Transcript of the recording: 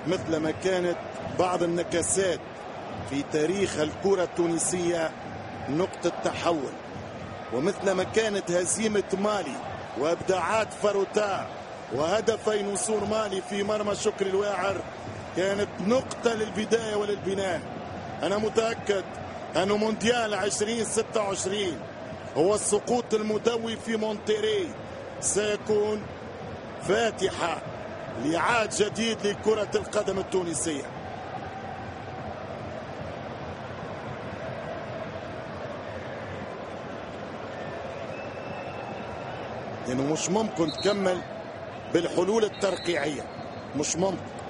مثل ما كانت بعض النكسات في تاريخ الكرة التونسية نقطة تحول، ومثل ما كانت هزيمة مالي وابداعات فاروتا وهدفي نصور مالي في مرمى شكري الواعر كانت نقطة للبداية وللبناء. أنا متأكد أن مونديال 2026 هو السقوط المدوي في مونتيري سيكون فاتحة لعهد جديد لكرة القدم التونسية. لأنه مش ممكن تكمل بالحلول الترقيعية، مش ممكن.